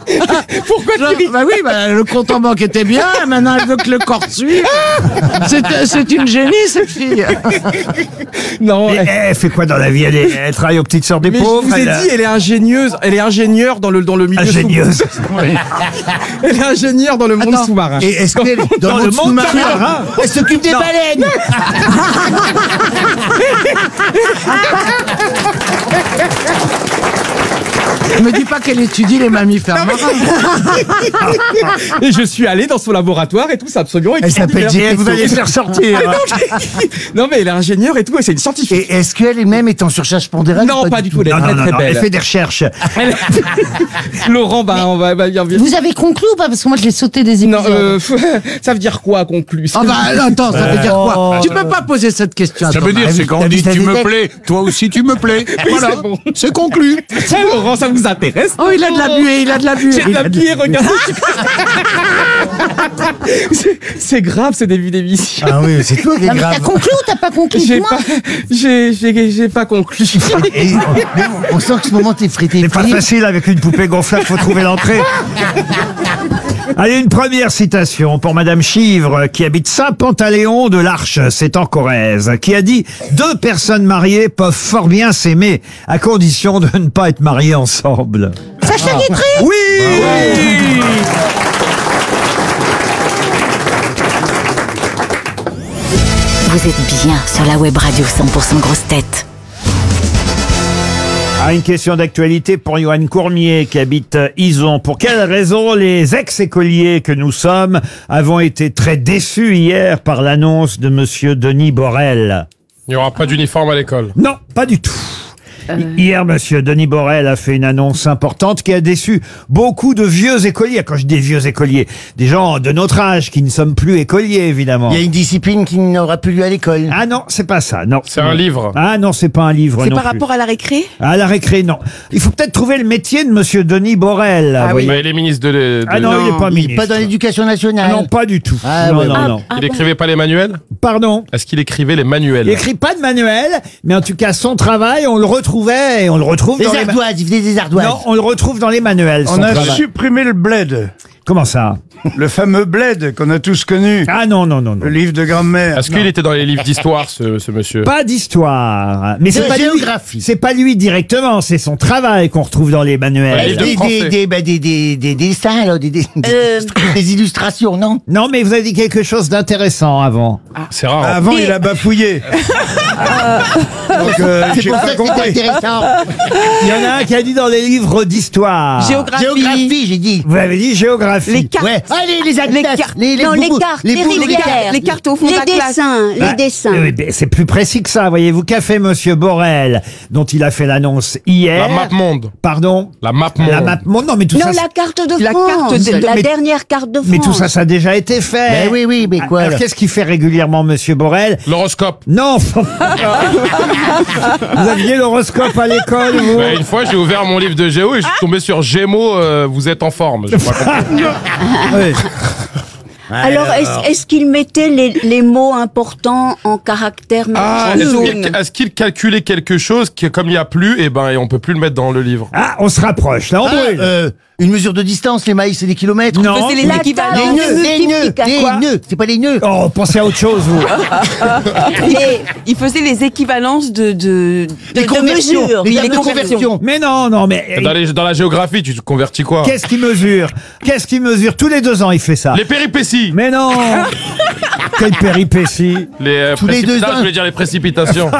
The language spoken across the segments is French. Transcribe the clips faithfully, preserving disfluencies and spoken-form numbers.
Pourquoi tu ris? Bah oui, bah, le compte en banque était bien, maintenant elle veut que le corps suive. C'est, c'est une génie, cette fille. Non, Et elle, elle fait quoi dans la vie? Elle, est- elle travaille aux petites sœurs des mais pauvres. je vous ai elle a- dit, elle est ingénieuse. Elle est ingénieure dans le, dans le milieu Ingénieuse. sous-marin. Elle est ingénieure dans le monde Attends. sous-marin. Et est-ce qu'elle est Dans le monde sous-marin. Elle s'occupe des baleines. Me dis pas qu'elle étudie les mammifères marins. Et je suis allé dans son laboratoire et tout, c'est absolument Elle s'appelle extraordinaire. Et vous allez faire sortir. Non mais elle est ingénieure et tout, et c'est une scientifique. Et est-ce qu'elle est même est en surcharge pondérale? Non, pas du tout, elle est Non, très non, très non, belle. elle fait des recherches. Elle- Laurent, bah, on va, va bien, bien. Vous avez conclu ou pas? Parce que moi, je l'ai sauté des épisodes. Non, euh, ça veut dire quoi, conclu? Ah bah attends, ça veut dire quoi? Tu peux pas poser cette question. Ça Attends, veut dire, bah, c'est quand on t'as dit vu, t'as tu des me têtes. plais, toi aussi tu me plais. Oui, Voilà, c'est bon. c'est conclu. Ça, Laurent, ça vous intéresse? Oh, il a de la buée, il a de la buée. J'ai de la bière, regardez. C'est- C'est grave ce début d'émission. Ah oui, c'est tout qui est Non, mais t'as grave. conclu ou t'as pas conclu? J'ai Dis-moi. pas, j'ai, j'ai, j'ai pas conclu. Et on, on sent que ce moment t'es frité. C'est pas facile avec une poupée gonflable, faut trouver l'entrée. Allez, une première citation pour Madame Chivre, qui habite Saint-Pantaléon de l'Arche, c'est en Corrèze, qui a dit « Deux personnes mariées peuvent fort bien s'aimer, à condition de ne pas être mariées ensemble. Sacha Guitry » Oui, Vous êtes bien sur la web radio cent pour cent Grosses Têtes. Ah, une question d'actualité pour Johan Courmier qui habite Ison. Pour quelle raison les ex-écoliers que nous sommes avons été très déçus hier par l'annonce de Monsieur Denis Borel? Il n'y aura pas d'uniforme à l'école. Non, pas du tout. Hier, Monsieur Denis Borel a fait une annonce importante qui a déçu beaucoup de vieux écoliers. Quand je dis vieux écoliers, des gens de notre âge qui ne sommes plus écoliers, évidemment. Il y a une discipline qui n'aura plus lieu à l'école. Ah non, c'est pas ça, non. C'est un livre. Ah non, c'est pas un livre C'est non par plus. rapport à la récré? À la récré, non. Il faut peut-être trouver le métier de Monsieur Denis Borel. Ah vous oui. voyez. Bah, il est ministre de. l'é- de- Ah non, il est pas Il ministre. est pas dans l'éducation Ah nationale. non, pas du tout. Ah non, ouais, non, ouais. non. Il écrivait pas les manuels? Pardon. Est-ce qu'il écrivait les manuels? Il écrit pas de manuel, mais en tout cas, son travail, on le retrouvait et on le retrouve Les dans les... ma- ardoises, il faisait des ardoises. Non, on le retrouve dans les manuels. On son a travail. supprimé le bled. Comment ça? Le fameux bled qu'on a tous connu. Ah non, non, non, non. Le livre de grammaire. Est-ce qu'il était dans les livres d'histoire, ce, ce monsieur? Pas d'histoire. Mais c'est De pas lui. géographie. C'est pas lui directement, c'est son travail qu'on retrouve dans les Ouais, manuels. livre de Des, français. des, des, bah, des, des, des dessins, là, des, des, Euh. des illustrations, non? Non, mais vous avez dit quelque chose d'intéressant avant. C'est rare. hein. Avant, il a bafouillé. Donc, euh, C'est j'ai pour pas ça que c'est compris. intéressant. Il y en a un qui a dit dans les livres d'histoire. Géographie. Géographie, j'ai dit. Vous avez dit géographie. Les cartes. Ouais. Allez, les atlas, Les cartes. les, les Non, les boubous, cartes, les les boubous. rivières. Les cartes au fond de la Les classe. dessins, Bah, les dessins. oui, mais c'est plus précis que ça, voyez-vous. Qu'a fait Monsieur Borel, dont il a fait l'annonce hier? La map monde. Pardon? La map monde. La map monde. Non, mais tout Non, ça. la carte de La France, carte de- la mais- dernière carte de France. Mais tout ça, ça a déjà été fait. Ben oui, oui, mais quoi, Alors, là qu'est-ce qu'il fait régulièrement, Monsieur Borel? L'horoscope. Non. Vous aviez l'horoscope à l'école, vous? Bah, une fois, j'ai ouvert mon livre de géo et je suis tombé sur Gémeaux, euh, vous êtes en forme. J'ai pas compris. Oui. Alors, est-ce est-ce qu'il mettait les, les mots importants en caractères Ah, est-ce majuscules qu'il est-ce qu'il calculait quelque chose qui, comme il n'y a plus, et ben, et on peut plus le mettre dans le livre? Ah, on se rapproche, là, on Ah, brûle. euh, une mesure de distance, les mailles, c'est des kilomètres. Non. C'est les La équivalents. table. Les nœuds, les nœuds, Quoi les nœuds, c'est pas les nœuds. Oh, pensez à autre chose, vous. Les- Il faisait les équivalences de, de, Les de conversions, mesures. les Oui, tables les de conversions. conversion. Mais non, non, mais... Dans, les- dans la géographie, tu te convertis quoi? Qu'est-ce qu'il mesure? Qu'est-ce qu'il mesure? Tous les deux ans, il fait ça. Les péripéties. Mais non. Quelle péripétie. Les euh, Tous les deux précipitations, ans. je voulais dire les précipitations.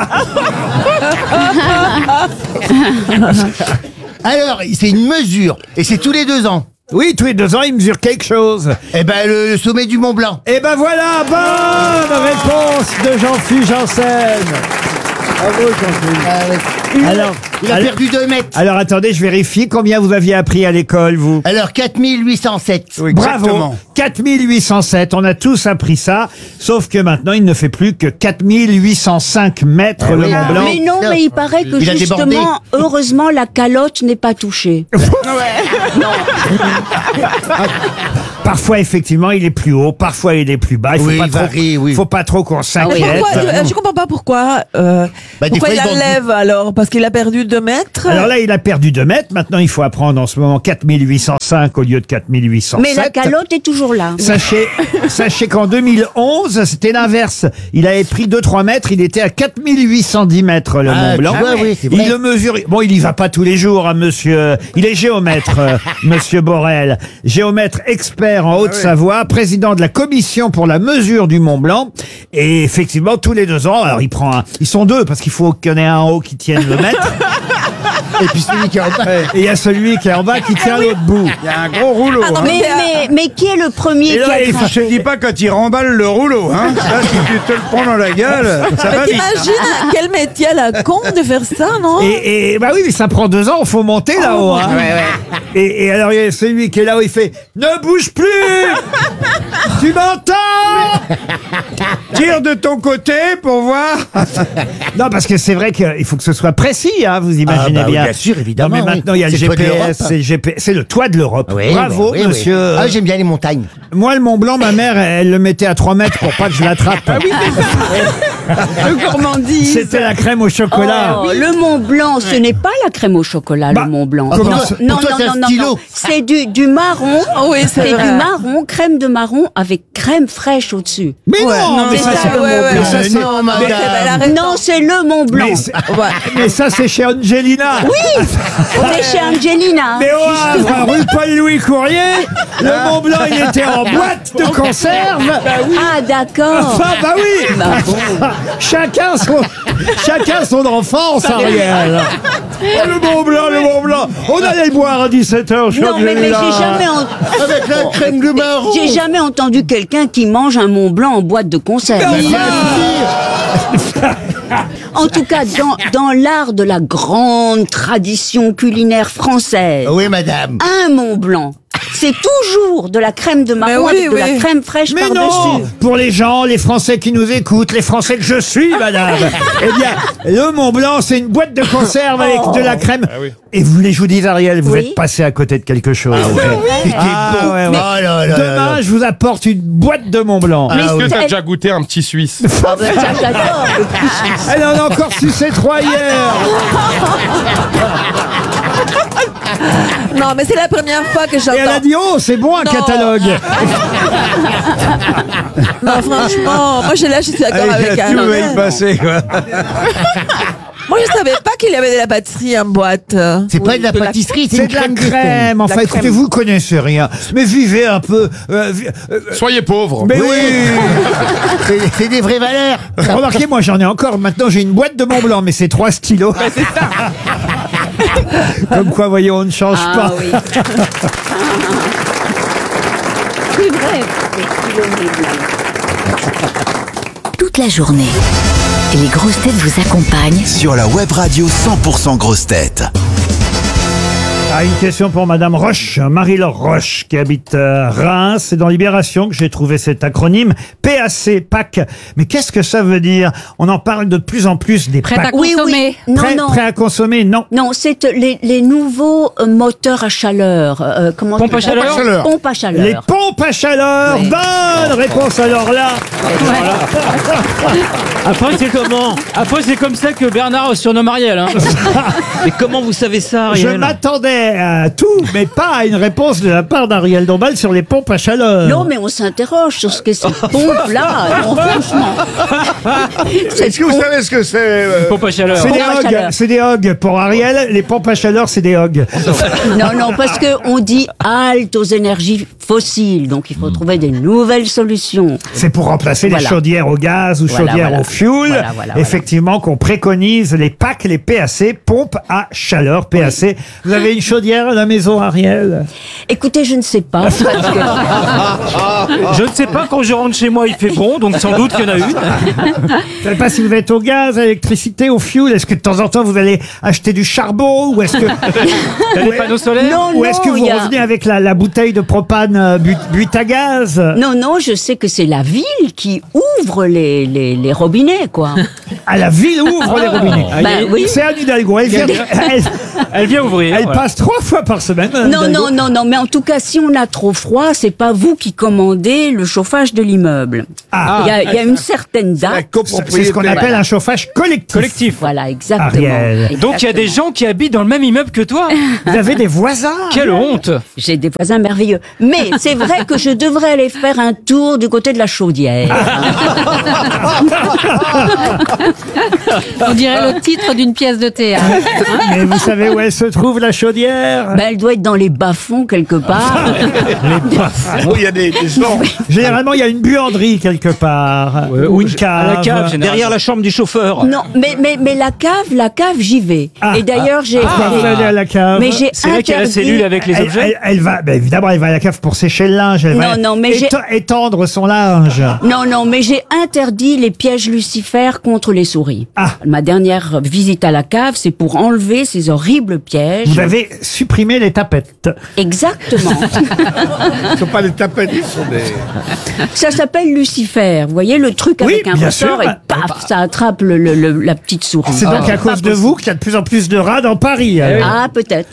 Alors, c'est une mesure, et c'est tous les deux ans. Oui, tous les deux ans, il mesure quelque chose. Eh ben, le, le sommet du Mont Blanc. Et ben voilà, bonne réponse de Jean-Philippe Janssen. Bravo, Jean-Philippe. Ah, ouais. Alors, Il a alors, perdu deux mètres. alors, attendez, je vérifie combien vous aviez appris à l'école, vous. Alors, quatre mille huit cent sept. Oui, Bravo, exactement. quatre mille huit cent sept, on a tous appris ça, sauf que maintenant il ne fait plus que quatre mille huit cent cinq mètres le oui. Mont Blanc. Mais non, mais il paraît que Il a débordé. justement, heureusement, la calotte n'est pas touchée. Parfois, effectivement, il est plus haut, parfois il est plus bas. Il faut Oui, pas il trop, varie, oui. faut pas trop qu'on Mais s'inquiète. pourquoi, euh, je comprends pas pourquoi. Euh, Bah, des pourquoi fois, il ils vendent- enlève alors? Parce qu'il a perdu deux mètres. Alors là, il a perdu deux mètres. Maintenant, il faut apprendre en ce moment quatre mille huit cent cinq au lieu de quatre mille huit cent sept. Mais la calotte est toujours là. Sachez, sachez qu'en deux mille onze, c'était l'inverse. Il avait pris deux trois mètres, il était à quatre mille huit cent dix mètres, le Ah, Mont Blanc. tu vois, oui, c'est vrai. Il le mesure. Bon, il y va pas tous les jours, hein, monsieur. Il est géomètre, euh, monsieur Borel. Géomètre expert en Haute-Savoie, président de la commission pour la mesure du Mont Blanc. Et effectivement, tous les deux ans, alors il prend un, ils sont deux parce qu'il faut qu'il y en ait un en haut qui tienne le mètre. Et puis celui qui est en bas. Et il y a celui qui est en bas qui tient l'autre bout. Il y a un gros rouleau. Ah non, hein. Mais, mais, mais qui est le premier Et qui là, a il faut- craché Je te dis pas quand il remballe le rouleau, hein. Là, si tu te le prends dans la gueule, ça va Mais vite. t'imagines quel métier à la con de faire ça, non? Et, et bah oui, mais ça prend deux ans, il faut monter là-haut. Hein. Et, et alors il y a celui qui est là-haut, il fait « Ne bouge plus. Tu m'entends ?» Tire de ton côté pour voir. Non, parce que c'est vrai qu'il faut que ce soit précis, hein, vous imaginez Ah bah oui, bien. bien sûr, évidemment, Non, mais oui. maintenant, il y a le C'est le toit de G P S, l'Europe. c'est le G P S, c'est le toit de l'Europe. Oui, Bravo, oui, oui, monsieur. oui. Ah, j'aime bien les montagnes. Moi, le Mont Blanc, ma mère, elle le mettait à trois mètres pour pas que je l'attrape. Ah Le gourmandise. C'était la crème au chocolat. Oh, le Mont Blanc, ce n'est pas la crème au chocolat, Bah, le Mont Blanc. comment non, ça- non, pour toi, non, c'est un non, non, stylo. non. C'est du, du marron. Oh oui, c'est C'est vrai. du marron, crème de marron avec crème fraîche au-dessus. Mais Ouais, non, non, mais c'est ça, ça, c'est le ouais, Mont ouais, Blanc. mais ça, c'est- non, madame. Mais elle arrête. Non, c'est le Mont Blanc. mais c'est- Ouais. mais ça, c'est chez Angelina. Oui, on est chez Angelina. Mais au Havre, rue Paul-Louis Courrier, le Mont Blanc, il était en boîte de conserve. Ah, d'accord. Enfin, bah oui. Bah bon. Chacun son, chacun son enfance, Ariel. Oh, le Mont Blanc, le Mont Blanc. On allait le boire à dix-sept heures. Non, mais, mais j'ai jamais, en- Avec la crème de marron. j'ai jamais entendu quelqu'un qui mange un Mont Blanc en boîte de conserve. En tout cas, dans, dans l'art de la grande tradition culinaire française, Oui, madame. un Mont Blanc, c'est toujours de la crème de marron oui, avec de oui. la crème fraîche Mais non, par-dessus. pour les gens, les Français qui nous écoutent, les Français que je suis, madame. Eh bien, le Mont Blanc, c'est une boîte de conserve avec de la crème. oui. Et vous voulez, je vous dis, Ariel, vous Oui. êtes passé à côté de quelque chose. C'était Ah, bon. ouais, ouais. Oh là là là Demain, là. je vous apporte une boîte de Mont Blanc. Mais Est-ce que c'est- t'as elle- déjà goûté un petit Suisse? Ah ben, ça, j'adore. le petit Suisse. Elle en a encore sucé trois hier. Non, mais c'est la première fois que Et elle a j'entends. dit, oh, c'est bon un Non. catalogue. Non, franchement, moi, j'ai là, je suis d'accord Allez, avec tout va y Anne. passer, quoi. Moi, je savais pas qu'il y avait de la pâtisserie en boîte. C'est pas de la de la- pâtisserie, c'est C'est une de la crème. crème. Enfin, La écoutez, crème. vous connaissez rien. Mais vivez un peu. euh, vi- euh, Soyez pauvres. mais oui. C'est c'est des vraies valeurs. Remarquez, moi j'en ai encore. Maintenant j'ai une boîte de Mont Blanc, mais c'est trois stylos. Comme quoi, voyez, on ne change Ah pas. oui. C'est vrai. c'est stylo Mont Blanc. Toute la journée, les grosses têtes vous accompagnent Sur la web radio cent pour cent grosses têtes. Ah, une question pour Madame Roche, Marie-Laure Roche, qui habite euh, Reims. C'est dans Libération que j'ai trouvé cet acronyme P A C, P A C. Mais qu'est-ce que ça veut dire? On en parle de plus en plus des Prêt P A C. à Oui, consommer. oui. Non, Prêt, non. prêt à consommer, non. Non, c'est les, les nouveaux euh, moteurs à chaleur. Euh, comment Pompe à ça s'appelle chaleur Pompe à chaleur. Les pompes à chaleur. Oui. Bonne réponse alors là. Après, c'est comment? Après, c'est comme ça que Bernard surnomme Ariel. Hein. Mais comment vous savez ça, Je Ariel? m'attendais à tout, mais pas à une réponse de la part d'Ariel Dombal sur les pompes à chaleur. Non, mais on s'interroge sur ce qu'est cette pompe-là. Non, franchement. Est-ce que vous savez ce que c'est euh, Pompe à chaleur. C'est des Pompe à hogs, chaleur. c'est des hogs. Pour Ariel, les pompes à chaleur, c'est des hogs. Non, non, parce que on dit halte aux énergies fossiles. Donc, il faut trouver des nouvelles solutions. C'est pour remplacer les Voilà. chaudières au gaz ou Voilà, chaudières voilà. au fioul. Voilà, voilà, Effectivement, qu'on préconise les P A C, les P A C, pompes à chaleur, P A C. Vous avez une chaudière à la maison, Ariel? Écoutez, je ne sais pas. Parce que... Je ne sais pas, quand je rentre chez moi, il fait bon, donc sans doute qu'il y en a une. Je ne sais pas si vous êtes au gaz, à l'électricité, au fioul. Est-ce que de temps en temps, vous allez acheter du charbon? Ou est-ce que... Il y a des panneaux solaires. Non, Ou est-ce que non, vous il y a- revenez avec la, la bouteille de propane euh, but, but à gaz? Non, non, je sais que c'est la ville qui ouvre les, les, les robinets, quoi. À la ville ouvre les robinets. Ben oui. C'est Anne Hidalgo. Elle vient, de, elle, Elle vient ouvrir. Elle voilà. passe trois fois par semaine. Non, Hidalgo. non, non, non, mais en tout cas, si on a trop froid, c'est pas vous qui commandez le chauffage de l'immeuble. Ah. Il y a, il y a une certaine La date. C'est ce qu'on appelle un chauffage collectif. Collectif. Voilà, exactement. Ariel. Donc il y a des gens qui habitent dans le même immeuble que toi. Vous avez des voisins. Quelle honte. J'ai des voisins merveilleux. Mais c'est vrai que je devrais aller faire un tour du côté de la chaudière. On dirait le titre d'une pièce de théâtre. Mais vous savez où elle se trouve, la chaudière? Ben, elle doit être dans les bas-fonds quelque part. Bon, il y a des, des gens. Généralement, il y a une buanderie quelque part. Ouais, ou une à cave. la cave, généralement. Derrière la chambre du chauffeur. Non, mais, mais, mais la cave, la cave, j'y vais. Ah, Et d'ailleurs, j'ai... Pourquoi vous allez à la cave? Mais j'ai C'est vrai qu'il y a la interdit- cellule avec les Elle, objets. elle- elle va, ben évidemment, elle va à la cave pour sécher le linge. Elle va Non, non, mais j'ai- éte- étendre son linge. Non, non, mais j'ai interdit les pièges lucifères contre les souris. Ah. Ma dernière visite à la cave, c'est pour enlever ces horribles pièges. Vous avez supprimé les tapettes. Exactement. Ce ne sont pas des tapettes, ils sont des. Ça s'appelle Lucifer. Vous voyez le truc Oui, avec un bien ressort sûr. et paf, ça attrape le, le- le- la petite souris. C'est donc Ah. à cause de vous qu'il y a de plus en plus de rats dans Paris. alors. Ah, peut-être.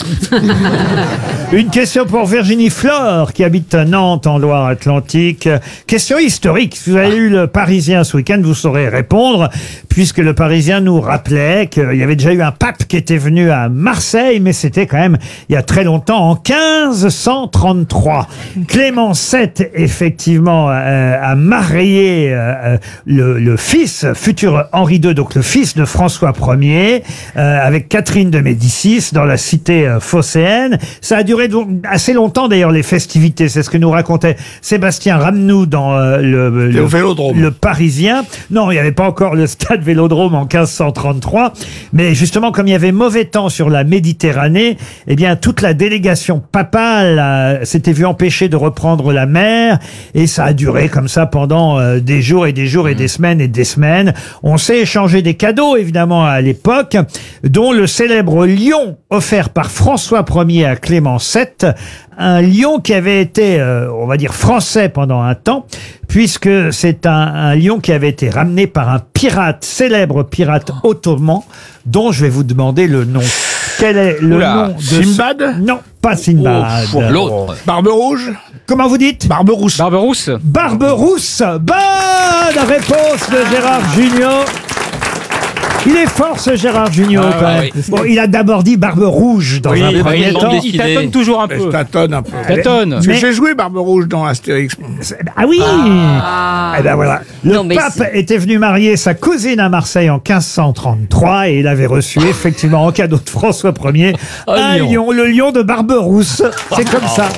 Une question pour Virginie Flore, qui habite à Nantes, en Loire-Atlantique. Question historique. Si vous avez lu le Parisien ce week-end, vous saurez répondre, puisque le Parisien nous rappelait qu'il y avait déjà eu un pape qui était venu à Marseille, mais c'était quand même il y a très longtemps, en quinze cent trente-trois. Clément sept, effectivement, euh, a marié euh, le, le fils, futur Henri deux, donc le fils de François Ier, euh, avec Catherine de Médicis, dans la cité euh, phocéenne. Ça a duré donc assez longtemps, d'ailleurs, les festivités. C'est ce que nous racontait Sébastien Ramnou dans euh, le, Le Vélodrome. le Parisien. Non, il n'y avait pas encore le stade Vélodrome en quinze cent trente-trois. Mais justement, comme il y avait mauvais temps sur la Méditerranée, eh bien, toute la délégation papale euh, s'était vue empêchée de reprendre la mer. Et ça a duré comme ça pendant euh, des jours et des jours et des semaines et des semaines. On s'est échangé des cadeaux, évidemment, à l'époque, dont le célèbre lion offert par François Ier à Clément sept. Un lion qui avait été, euh, on va dire, français pendant un temps, puisque c'est un, un lion qui avait été ramené par un pirate, célèbre pirate ottoman, dont je vais vous demander le nom. Quel est le Oula, nom de ce- Sinbad Non, pas Sinbad. Oh, l'autre. Barbe rouge. Comment vous dites? Barberousse. Barberousse. Barberousse. Bonne réponse de Gérard Junior. Il est fort, ce Gérard Junior, Ah, quand ouais, même. oui. Bon, il a d'abord dit Barbe Rouge dans Oui, un bah, premier il, temps. il tâtonne toujours un Je peu. tâtonne un peu. Tâtonne. Parce que Mais- j'ai joué Barbe rouge dans Astérix. Ah oui. Eh ben voilà. Le Non, mais pape c'est- était venu marier sa cousine à Marseille en quinze cent trente-trois et il avait reçu effectivement en cadeau de François Ier un lion. lion, le lion de Barberousse. C'est comme ça.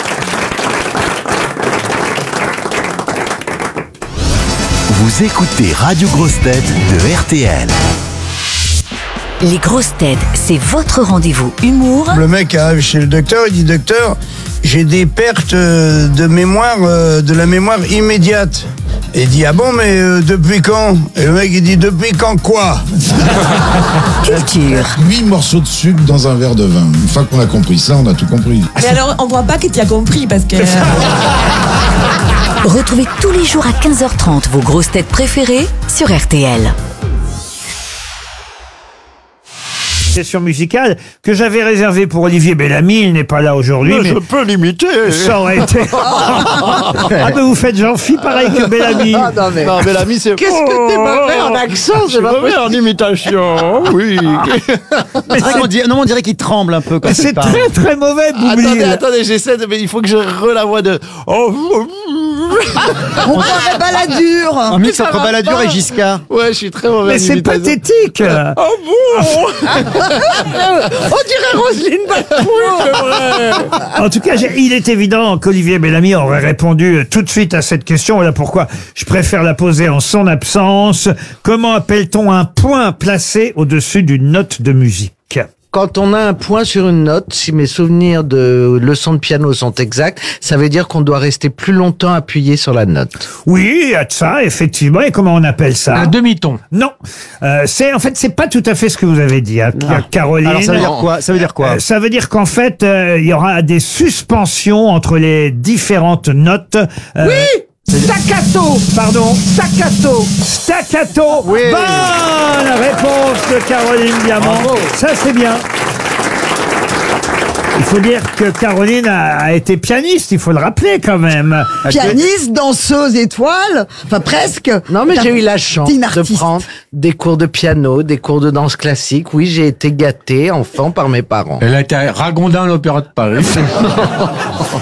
Vous écoutez Radio Grosse Tête de R T L. Les grosses têtes, c'est votre rendez-vous humour Le mec arrive chez le docteur, il dit docteur, j'ai des pertes euh, de mémoire, euh, de la mémoire immédiate. Et il dit ah bon mais euh, depuis quand? Et le mec il dit depuis quand quoi? culture. huit morceaux de sucre dans un verre de vin. Une fois qu'on a compris ça, on a tout compris. Mais alors, on voit pas que tu as compris parce que. Retrouvez tous les jours à quinze heures trente vos grosses têtes préférées sur R T L. Question musicale que j'avais réservée pour Olivier Bellamy. Il n'est pas là aujourd'hui. Mais, peux l'imiter. ça aurait été. Ah, mais vous faites Jean-Phi pareil que Bellamy. Ah, non mais, Non, mais l'ami, c'est. qu'est-ce que t'es mauvais en accent? C'est pas possible. en imitation, oui. Mais c'est- on dirait, non, on dirait qu'il tremble un peu quand C'est il parle. très très mauvais, Boublil. Attendez, attendez, j'essaie de. Mais il faut que je re la voix de. Oh, On croirait Balladur. un mix entre Balladur et Giscard. Ouais, je suis très mauvais. Mais en c'est imitation. pathétique. Oh bon. On dirait Roselyne Bachelot, c'est vrai. En tout cas, j'ai- il est évident qu'Olivier Bellamy aurait répondu tout de suite à cette question. Voilà pourquoi je préfère la poser en son absence. Comment appelle-t-on un point placé au-dessus d'une note de musique? Quand on a un point sur une note, si mes souvenirs de leçons de piano sont exacts, ça veut dire qu'on doit rester plus longtemps appuyé sur la note. Oui, il y a de ça, effectivement. Et comment on appelle ça? Un demi-ton. Non. Euh, c'est, en fait, c'est pas tout à fait ce que vous avez dit, hein, Caroline. Alors ça veut dire quoi? Ça veut dire quoi? Euh, ça veut dire qu'en fait, euh, il y aura des suspensions entre les différentes notes. Euh, Oui! Staccato, pardon, staccato, staccato. Oui. Bonne réponse de Caroline Diamant. Bravo. Ça c'est bien. Il faut dire que Caroline a, a été pianiste, il faut le rappeler quand même. Pianiste, danseuse étoile, enfin presque. Non, mais j'ai eu la chance Une de artiste. prendre des cours de piano, des cours de danse classique. Oui, j'ai été gâté enfant par mes parents. Elle a été à Ragondin à l'Opéra de Paris.